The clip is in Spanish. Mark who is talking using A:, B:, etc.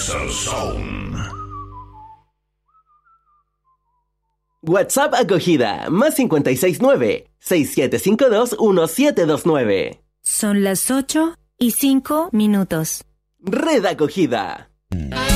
A: El Zone.
B: WhatsApp Acogida, más 569-6752-1729.
C: Son las 8:05.
B: Red Acogida.